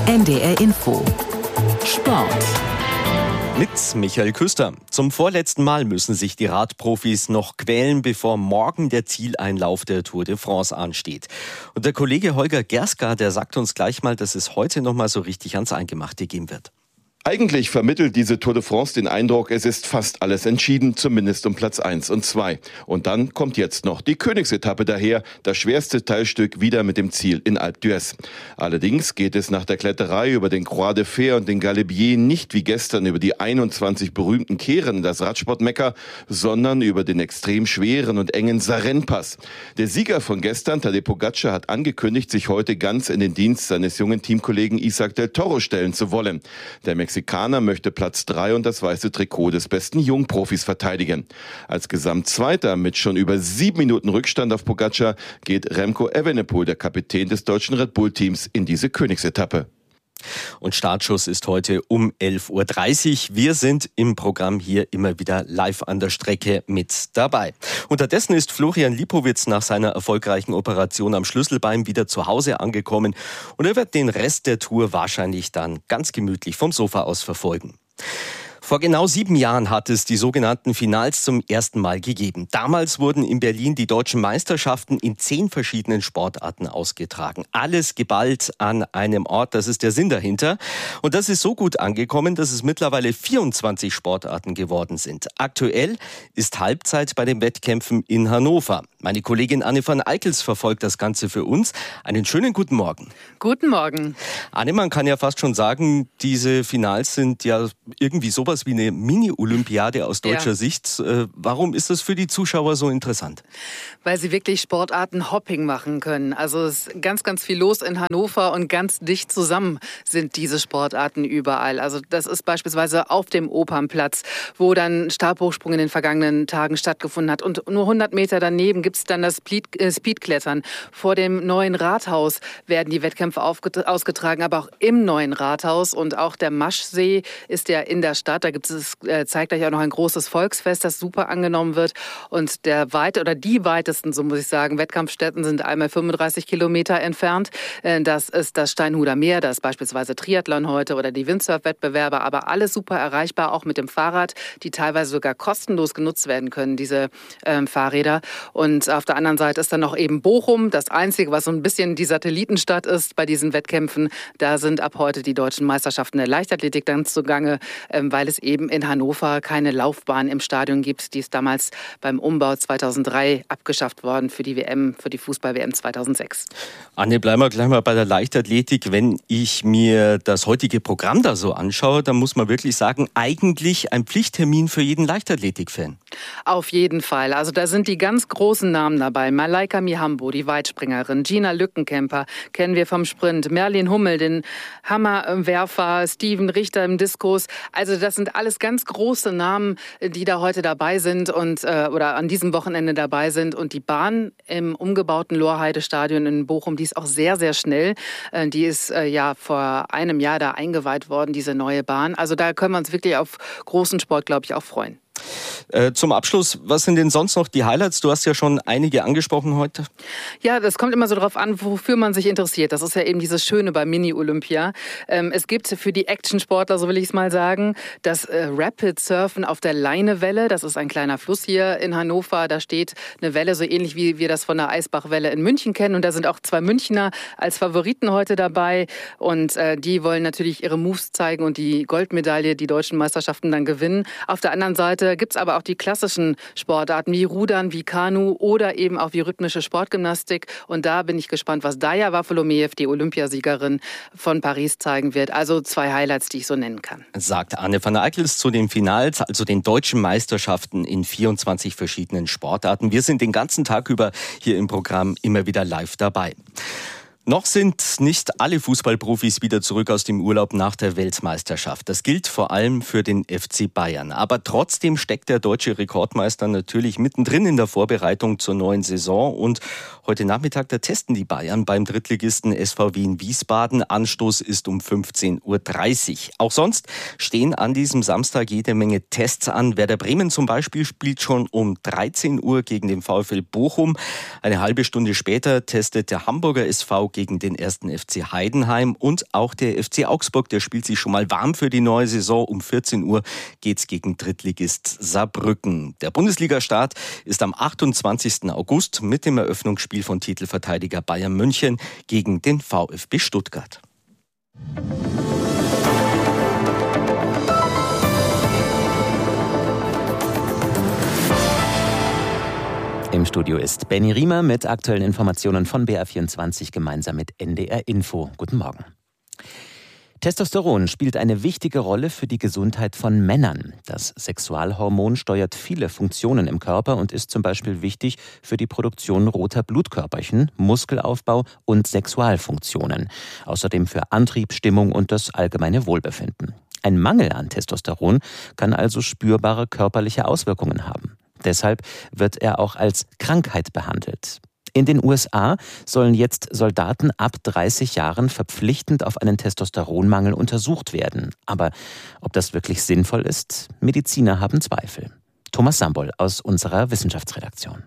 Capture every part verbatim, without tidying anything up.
N D R Info Sport mit Michael Küster. Zum vorletzten Mal müssen sich die Radprofis noch quälen, bevor morgen der Zieleinlauf der Tour de France ansteht. Und der Kollege Holger Gerska, der sagt uns gleich mal, dass es heute noch mal so richtig ans Eingemachte gehen wird. Eigentlich vermittelt diese Tour de France den Eindruck, es ist fast alles entschieden, zumindest um Platz eins und zwei. Und dann kommt jetzt noch die Königsetappe daher, das schwerste Teilstück wieder mit dem Ziel in Alpe d'Huez. Allerdings geht es nach der Kletterei über den Croix de Fer und den Galibier nicht wie gestern über die einundzwanzig berühmten Kehren, das Radsportmekka, sondern über den extrem schweren und engen Sarenne-Pass. Der Sieger von gestern, Tadej Pogačar, hat angekündigt, sich heute ganz in den Dienst seines jungen Teamkollegen Isaac del Toro stellen zu wollen. Der Mexikaner möchte Platz drei und das weiße Trikot des besten Jungprofis verteidigen. Als Gesamtzweiter mit schon über sieben Minuten Rückstand auf Pogačar geht Remco Evenepoel, der Kapitän des deutschen Red Bull-Teams, in diese Königsetappe. Und Startschuss ist heute um elf Uhr dreißig. Wir sind im Programm hier immer wieder live an der Strecke mit dabei. Unterdessen ist Florian Lipowitz nach seiner erfolgreichen Operation am Schlüsselbein wieder zu Hause angekommen. Und er wird den Rest der Tour wahrscheinlich dann ganz gemütlich vom Sofa aus verfolgen. Vor genau sieben Jahren hat es die sogenannten Finals zum ersten Mal gegeben. Damals wurden in Berlin die deutschen Meisterschaften in zehn verschiedenen Sportarten ausgetragen. Alles geballt an einem Ort, das ist der Sinn dahinter. Und das ist so gut angekommen, dass es mittlerweile vierundzwanzig Sportarten geworden sind. Aktuell ist Halbzeit bei den Wettkämpfen in Hannover. Meine Kollegin Anne van Eickels verfolgt das Ganze für uns. Einen schönen guten Morgen. Guten Morgen. Anne, man kann ja fast schon sagen, diese Finals sind ja irgendwie sowas wie eine Mini-Olympiade aus deutscher ja. Sicht. Warum ist das für die Zuschauer so interessant? Weil sie wirklich Sportarten-Hopping machen können. Also es ist ganz, ganz viel los in Hannover und ganz dicht zusammen sind diese Sportarten überall. Also das ist beispielsweise auf dem Opernplatz, wo dann Stabhochsprung in den vergangenen Tagen stattgefunden hat. Und nur hundert Meter daneben gibt es dann das Speedklettern. Vor dem neuen Rathaus werden die Wettkämpfe ausgetragen, aber auch im neuen Rathaus. Und auch der Maschsee ist ja in der Stadt. Da gibt es äh, zeitgleich auch noch ein großes Volksfest, das super angenommen wird. Und der weite oder die weitesten, so muss ich sagen, Wettkampfstätten sind einmal fünfunddreißig Kilometer entfernt. Äh, das ist das Steinhuder Meer, das ist beispielsweise Triathlon heute oder die Windsurf-Wettbewerbe, aber alles super erreichbar, auch mit dem Fahrrad, die teilweise sogar kostenlos genutzt werden können, diese äh, Fahrräder. Und auf der anderen Seite ist dann noch eben Bochum, das Einzige, was so ein bisschen die Satellitenstadt ist bei diesen Wettkämpfen. Da sind ab heute die deutschen Meisterschaften der Leichtathletik dann zugange, äh, weil es eben in Hannover keine Laufbahn im Stadion gibt. Die ist damals beim Umbau zweitausenddrei abgeschafft worden für die W M, für die Fußball-W M zweitausendsechs. Anne, bleiben wir gleich mal bei der Leichtathletik. Wenn ich mir das heutige Programm da so anschaue, dann muss man wirklich sagen, eigentlich ein Pflichttermin für jeden Leichtathletik-Fan. Auf jeden Fall. Also da sind die ganz großen Namen dabei. Malaika Mihambo, die Weitspringerin. Gina Lückenkämper, kennen wir vom Sprint. Merlin Hummel, den Hammerwerfer. Steven Richter im Diskus. Also das sind alles ganz große Namen, die da heute dabei sind und äh, oder an diesem Wochenende dabei sind. Und die Bahn im umgebauten Lorheide-Stadion in Bochum, die ist auch sehr, sehr schnell. Äh, die ist äh, ja vor einem Jahr da eingeweiht worden, diese neue Bahn. Also da können wir uns wirklich auf großen Sport, glaube ich, auch freuen. Äh, zum Abschluss, was sind denn sonst noch die Highlights? Du hast ja schon einige angesprochen heute. Ja, das kommt immer so darauf an, wofür man sich interessiert. Das ist ja eben dieses Schöne bei Mini-Olympia. Ähm, es gibt für die Actionsportler, so will ich es mal sagen, das äh, Rapid Surfen auf der Leinewelle. Das ist ein kleiner Fluss hier in Hannover. Da steht eine Welle, so ähnlich wie wir das von der Eisbachwelle in München kennen. Und da sind auch zwei Münchner als Favoriten heute dabei. Und äh, die wollen natürlich ihre Moves zeigen und die Goldmedaille, die deutschen Meisterschaften dann gewinnen. Auf der anderen Seite gibt es aber auch die klassischen Sportarten wie Rudern, wie Kanu oder eben auch wie rhythmische Sportgymnastik. Und da bin ich gespannt, was Daya Wafolomejew, die Olympiasiegerin von Paris, zeigen wird. Also zwei Highlights, die ich so nennen kann. Sagt Anne van Eickels zu den Finals, also den deutschen Meisterschaften in vierundzwanzig verschiedenen Sportarten. Wir sind den ganzen Tag über hier im Programm immer wieder live dabei. Noch sind nicht alle Fußballprofis wieder zurück aus dem Urlaub nach der Weltmeisterschaft. Das gilt vor allem für den F C Bayern. Aber trotzdem steckt der deutsche Rekordmeister natürlich mittendrin in der Vorbereitung zur neuen Saison. Und heute Nachmittag, da testen die Bayern beim Drittligisten S V W in Wiesbaden. Anstoß ist um fünfzehn Uhr dreißig. Auch sonst stehen an diesem Samstag jede Menge Tests an. Werder Bremen zum Beispiel spielt schon um dreizehn Uhr gegen den VfL Bochum. Eine halbe Stunde später testet der Hamburger S V gegen den ersten F C Heidenheim und auch der F C Augsburg, der spielt sich schon mal warm für die neue Saison. Um vierzehn Uhr geht's gegen Drittligist Saarbrücken. Der Bundesliga-Start ist am achtundzwanzigsten August mit dem Eröffnungsspiel von Titelverteidiger Bayern München gegen den VfB Stuttgart. Im Studio ist Benny Riemer mit aktuellen Informationen von B R vierundzwanzig gemeinsam mit N D R Info. Guten Morgen. Testosteron spielt eine wichtige Rolle für die Gesundheit von Männern. Das Sexualhormon steuert viele Funktionen im Körper und ist zum Beispiel wichtig für die Produktion roter Blutkörperchen, Muskelaufbau und Sexualfunktionen. Außerdem für Antrieb, Stimmung und das allgemeine Wohlbefinden. Ein Mangel an Testosteron kann also spürbare körperliche Auswirkungen haben. Deshalb wird er auch als Krankheit behandelt. In den U S A sollen jetzt Soldaten ab dreißig Jahren verpflichtend auf einen Testosteronmangel untersucht werden. Aber ob das wirklich sinnvoll ist? Mediziner haben Zweifel. Thomas Sambol aus unserer Wissenschaftsredaktion.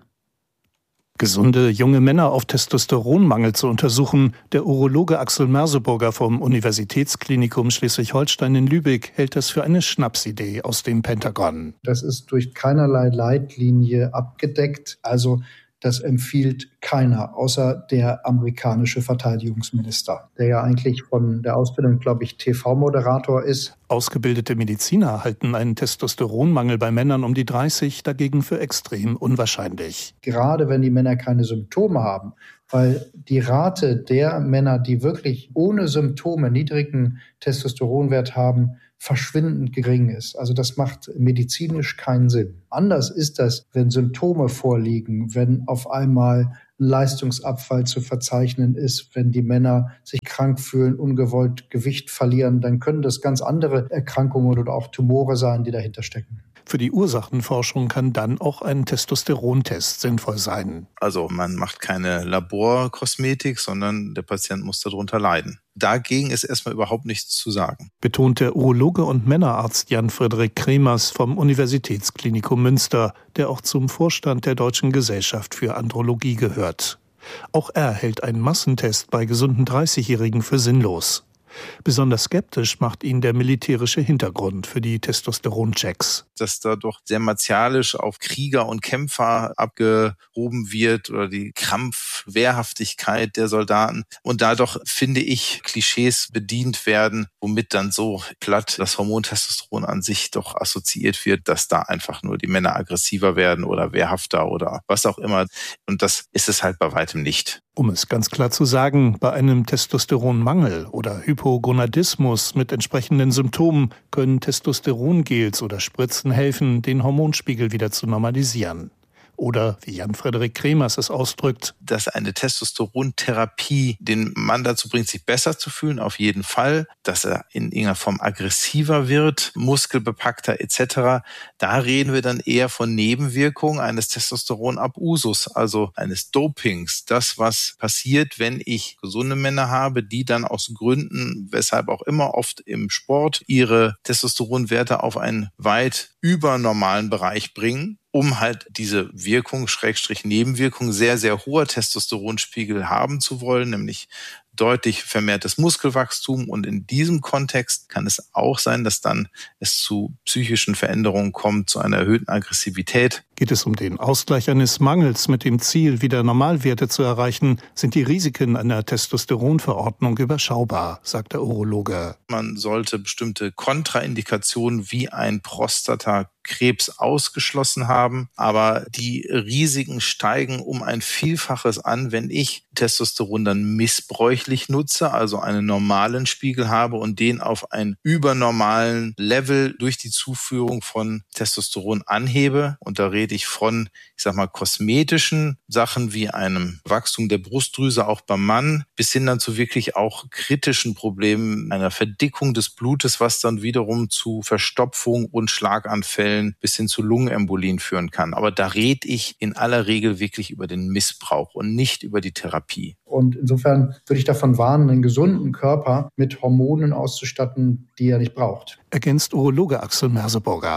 Gesunde junge Männer auf Testosteronmangel zu untersuchen. Der Urologe Axel Merseburger vom Universitätsklinikum Schleswig-Holstein in Lübeck hält das für eine Schnapsidee aus dem Pentagon. Das ist durch keinerlei Leitlinie abgedeckt. Also das empfiehlt keiner, außer der amerikanische Verteidigungsminister, der ja eigentlich von der Ausbildung, glaube ich, T V-Moderator ist. Ausgebildete Mediziner halten einen Testosteronmangel bei Männern um die dreißig dagegen für extrem unwahrscheinlich. Gerade wenn die Männer keine Symptome haben, weil die Rate der Männer, die wirklich ohne Symptome niedrigen Testosteronwert haben, verschwindend gering ist. Also das macht medizinisch keinen Sinn. Anders ist das, wenn Symptome vorliegen, wenn auf einmal ein Leistungsabfall zu verzeichnen ist, wenn die Männer sich krank fühlen, ungewollt Gewicht verlieren, dann können das ganz andere Erkrankungen oder auch Tumore sein, die dahinter stecken. Für die Ursachenforschung kann dann auch ein Testosterontest sinnvoll sein. Also man macht keine Laborkosmetik, sondern der Patient muss darunter leiden. Dagegen ist erstmal überhaupt nichts zu sagen. Betont der Urologe und Männerarzt Jan-Friedrich Kremers vom Universitätsklinikum Münster, der auch zum Vorstand der Deutschen Gesellschaft für Andrologie gehört. Auch er hält einen Massentest bei gesunden dreißigjährigen für sinnlos. Besonders skeptisch macht ihn der militärische Hintergrund für die Testosteronchecks. Dass da doch sehr martialisch auf Krieger und Kämpfer abgehoben wird oder die Kampfwehrhaftigkeit der Soldaten und da doch, finde ich, Klischees bedient werden, womit dann so platt das Hormon Testosteron an sich doch assoziiert wird, dass da einfach nur die Männer aggressiver werden oder wehrhafter oder was auch immer. Und das ist es halt bei weitem nicht. Um es ganz klar zu sagen, bei einem Testosteronmangel oder Hypogonadismus mit entsprechenden Symptomen können Testosterongels oder Spritzen helfen, den Hormonspiegel wieder zu normalisieren. Oder, wie Jan-Friedrich Kremers es ausdrückt, dass eine Testosterontherapie den Mann dazu bringt, sich besser zu fühlen, auf jeden Fall. Dass er in irgendeiner Form aggressiver wird, muskelbepackter et cetera. Da reden wir dann eher von Nebenwirkungen eines Testosteronabusus, also eines Dopings. Das, was passiert, wenn ich gesunde Männer habe, die dann aus Gründen, weshalb auch immer, oft im Sport ihre Testosteronwerte auf einen weit übernormalen Bereich bringen, um halt diese Wirkung, Schrägstrich Nebenwirkung, sehr, sehr hoher Testosteronspiegel haben zu wollen, nämlich deutlich vermehrtes Muskelwachstum. Und in diesem Kontext kann es auch sein, dass dann es zu psychischen Veränderungen kommt, zu einer erhöhten Aggressivität. Geht es um den Ausgleich eines Mangels mit dem Ziel, wieder Normalwerte zu erreichen, sind die Risiken einer Testosteronverordnung überschaubar, sagt der Urologe. Man sollte bestimmte Kontraindikationen wie ein Prostatakrebs ausgeschlossen haben, aber die Risiken steigen um ein Vielfaches an, wenn ich Testosteron dann missbräuchlich nutze, also einen normalen Spiegel habe und den auf einen übernormalen Level durch die Zuführung von Testosteron anhebe. Und da rede ich von, ich sag mal, kosmetischen Sachen wie einem Wachstum der Brustdrüse auch beim Mann, bis hin dann zu wirklich auch kritischen Problemen einer Verdickung des Blutes, was dann wiederum zu Verstopfung und Schlaganfällen bis hin zu Lungenembolien führen kann. Aber da rede ich in aller Regel wirklich über den Missbrauch und nicht über die Therapie. Und insofern würde ich davon warnen, einen gesunden Körper mit Hormonen auszustatten, die er nicht braucht. Ergänzt Urologe Axel Merseburger.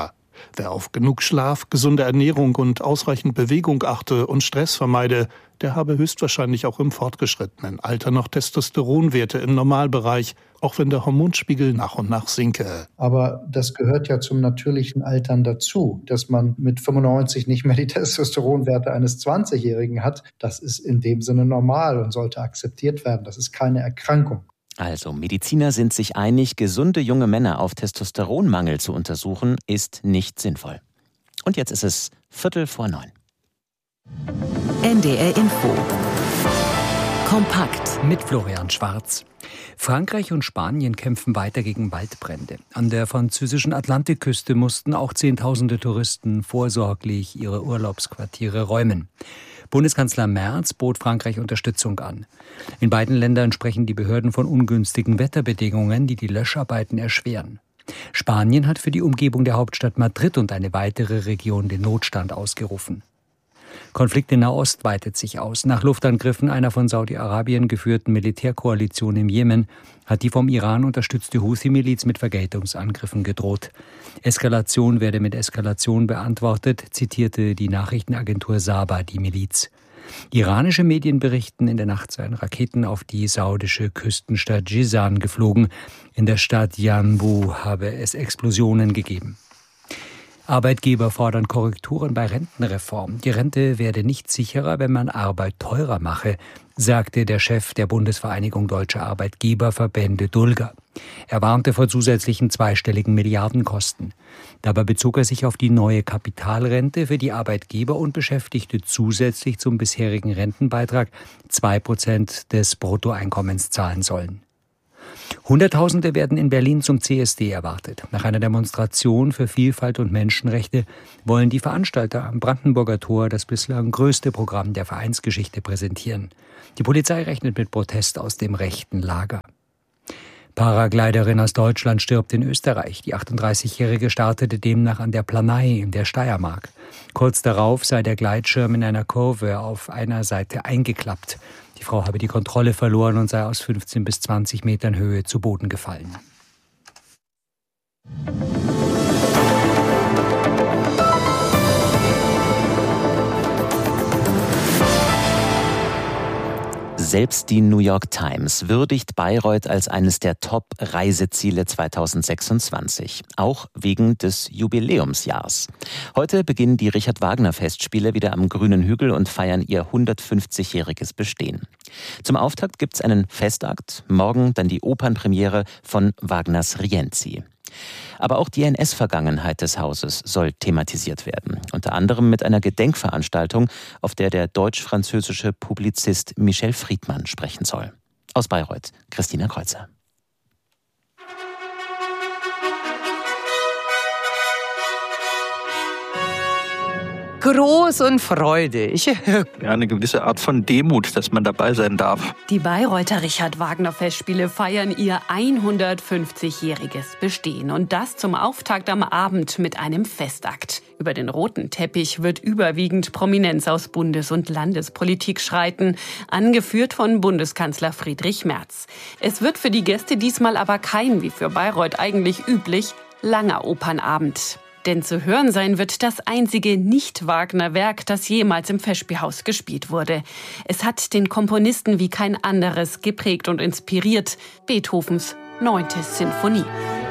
Wer auf genug Schlaf, gesunde Ernährung und ausreichend Bewegung achte und Stress vermeide, der habe höchstwahrscheinlich auch im fortgeschrittenen Alter noch Testosteronwerte im Normalbereich, auch wenn der Hormonspiegel nach und nach sinke. Aber das gehört ja zum natürlichen Altern dazu, dass man mit fünfundneunzig nicht mehr die Testosteronwerte eines zwanzigjährigen hat. Das ist in dem Sinne normal und sollte akzeptiert werden. Das ist keine Erkrankung. Also, Mediziner sind sich einig, gesunde junge Männer auf Testosteronmangel zu untersuchen, ist nicht sinnvoll. Und jetzt ist es Viertel vor neun. N D R Info. Kompakt. Mit Florian Schwarz. Frankreich und Spanien kämpfen weiter gegen Waldbrände. An der französischen Atlantikküste mussten auch Zehntausende Touristen vorsorglich ihre Urlaubsquartiere räumen. Bundeskanzler Merz bot Frankreich Unterstützung an. In beiden Ländern sprechen die Behörden von ungünstigen Wetterbedingungen, die die Löscharbeiten erschweren. Spanien hat für die Umgebung der Hauptstadt Madrid und eine weitere Region den Notstand ausgerufen. Konflikt in Nahost weitet sich aus. Nach Luftangriffen einer von Saudi-Arabien geführten Militärkoalition im Jemen hat die vom Iran unterstützte Houthi-Miliz mit Vergeltungsangriffen gedroht. Eskalation werde mit Eskalation beantwortet, zitierte die Nachrichtenagentur Saba die Miliz. Iranische Medien berichten, in der Nacht seien Raketen auf die saudische Küstenstadt Jizan geflogen. In der Stadt Yanbu habe es Explosionen gegeben. Arbeitgeber fordern Korrekturen bei Rentenreform. Die Rente werde nicht sicherer, wenn man Arbeit teurer mache, sagte der Chef der Bundesvereinigung Deutscher Arbeitgeberverbände Dulger. Er warnte vor zusätzlichen zweistelligen Milliardenkosten. Dabei bezog er sich auf die neue Kapitalrente, für die Arbeitgeber und Beschäftigte zusätzlich zum bisherigen Rentenbeitrag zwei Prozent des Bruttoeinkommens zahlen sollen. Hunderttausende werden in Berlin zum C S D erwartet. Nach einer Demonstration für Vielfalt und Menschenrechte wollen die Veranstalter am Brandenburger Tor das bislang größte Programm der Vereinsgeschichte präsentieren. Die Polizei rechnet mit Protest aus dem rechten Lager. Paragliderin aus Deutschland stirbt in Österreich. Die achtunddreißigjährige startete demnach an der Planei in der Steiermark. Kurz darauf sei der Gleitschirm in einer Kurve auf einer Seite eingeklappt. Die Frau habe die Kontrolle verloren und sei aus fünfzehn bis zwanzig Metern Höhe zu Boden gefallen. Selbst die New York Times würdigt Bayreuth als eines der Top-Reiseziele zweitausendsechsundzwanzig, auch wegen des Jubiläumsjahrs. Heute beginnen die Richard-Wagner-Festspiele wieder am Grünen Hügel und feiern ihr hundertfünfzigjähriges Bestehen. Zum Auftakt gibt's einen Festakt, morgen dann die Opernpremiere von Wagners Rienzi. Aber auch die N S-Vergangenheit des Hauses soll thematisiert werden. Unter anderem mit einer Gedenkveranstaltung, auf der der deutsch-französische Publizist Michel Friedmann sprechen soll. Aus Bayreuth, Christina Kreuzer. Groß und freudig. Ja, eine gewisse Art von Demut, dass man dabei sein darf. Die Bayreuther Richard-Wagner-Festspiele feiern ihr hundertfünfzigjähriges Bestehen. Und das zum Auftakt am Abend mit einem Festakt. Über den roten Teppich wird überwiegend Prominenz aus Bundes- und Landespolitik schreiten, angeführt von Bundeskanzler Friedrich Merz. Es wird für die Gäste diesmal aber kein, wie für Bayreuth eigentlich üblich, langer Opernabend. Denn zu hören sein wird das einzige Nicht-Wagner-Werk, das jemals im Festspielhaus gespielt wurde. Es hat den Komponisten wie kein anderes geprägt und inspiriert: Beethovens neunte Sinfonie.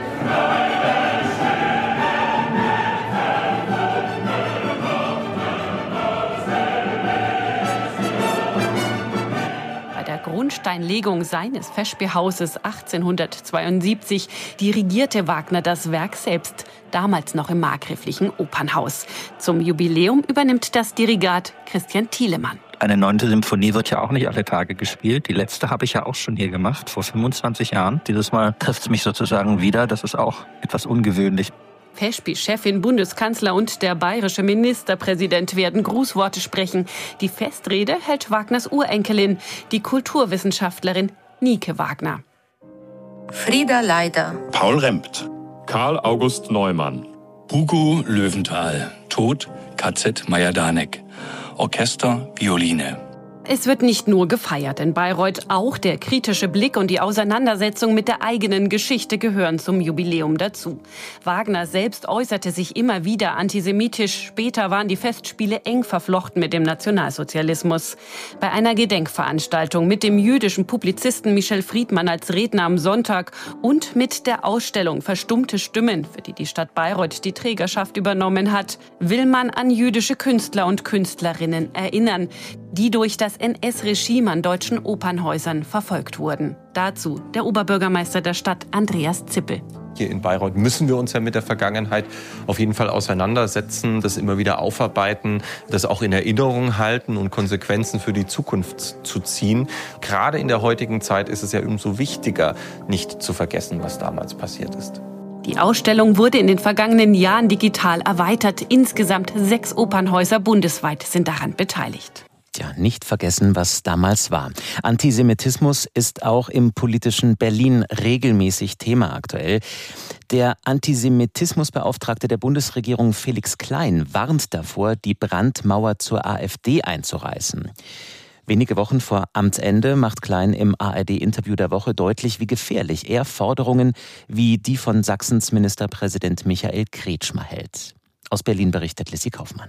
Grundsteinlegung seines Festspielhauses achtzehnhundertzweiundsiebzig dirigierte Wagner das Werk selbst, damals noch im markgräflichen Opernhaus. Zum Jubiläum übernimmt das Dirigat Christian Thielemann. Eine neunte Symphonie wird ja auch nicht alle Tage gespielt. Die letzte habe ich ja auch schon hier gemacht, vor fünfundzwanzig Jahren. Dieses Mal trifft es mich sozusagen wieder. Das ist auch etwas ungewöhnlich. Festspielchefin, Bundeskanzler und der bayerische Ministerpräsident werden Grußworte sprechen. Die Festrede hält Wagners Urenkelin, die Kulturwissenschaftlerin Nike Wagner. Frieda Leider. Paul Rempt. Karl August Neumann. Hugo Löwenthal. Tod K Z Majdanek. Orchester Violine. Es wird nicht nur gefeiert in Bayreuth, auch der kritische Blick und die Auseinandersetzung mit der eigenen Geschichte gehören zum Jubiläum dazu. Wagner selbst äußerte sich immer wieder antisemitisch. Später waren die Festspiele eng verflochten mit dem Nationalsozialismus. Bei einer Gedenkveranstaltung mit dem jüdischen Publizisten Michel Friedmann als Redner am Sonntag und mit der Ausstellung Verstummte Stimmen, für die die Stadt Bayreuth die Trägerschaft übernommen hat, will man an jüdische Künstler und Künstlerinnen erinnern, die durch das N S-Regime an deutschen Opernhäusern verfolgt wurden. Dazu der Oberbürgermeister der Stadt, Andreas Zippel. Hier in Bayreuth müssen wir uns ja mit der Vergangenheit auf jeden Fall auseinandersetzen, das immer wieder aufarbeiten, das auch in Erinnerung halten und Konsequenzen für die Zukunft zu ziehen. Gerade in der heutigen Zeit ist es ja umso wichtiger, nicht zu vergessen, was damals passiert ist. Die Ausstellung wurde in den vergangenen Jahren digital erweitert. Insgesamt sechs Opernhäuser bundesweit sind daran beteiligt. Tja, nicht vergessen, was damals war. Antisemitismus ist auch im politischen Berlin regelmäßig Thema aktuell. Der Antisemitismusbeauftragte der Bundesregierung Felix Klein warnt davor, die Brandmauer zur AfD einzureißen. Wenige Wochen vor Amtsende macht Klein im A R D-Interview der Woche deutlich, wie gefährlich er Forderungen wie die von Sachsens Ministerpräsident Michael Kretschmer hält. Aus Berlin berichtet Lissy Kaufmann.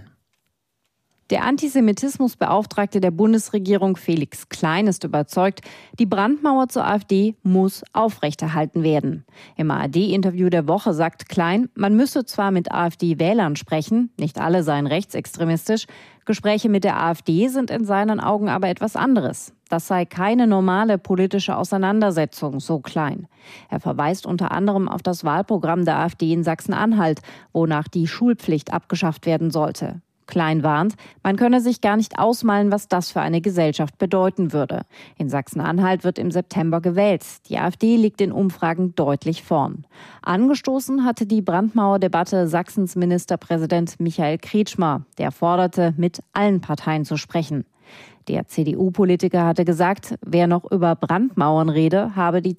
Der Antisemitismusbeauftragte der Bundesregierung Felix Klein ist überzeugt, die Brandmauer zur AfD muss aufrechterhalten werden. Im A R D-Interview der Woche sagt Klein, man müsse zwar mit AfD-Wählern sprechen, nicht alle seien rechtsextremistisch, Gespräche mit der AfD sind in seinen Augen aber etwas anderes. Das sei keine normale politische Auseinandersetzung, so Klein. Er verweist unter anderem auf das Wahlprogramm der AfD in Sachsen-Anhalt, wonach die Schulpflicht abgeschafft werden sollte. Klein warnt, man könne sich gar nicht ausmalen, was das für eine Gesellschaft bedeuten würde. In Sachsen-Anhalt wird im September gewählt. Die AfD liegt in Umfragen deutlich vorn. Angestoßen hatte die Brandmauerdebatte Sachsens Ministerpräsident Michael Kretschmer. Der forderte, mit allen Parteien zu sprechen. Der C D U-Politiker hatte gesagt, wer noch über Brandmauern rede, habe die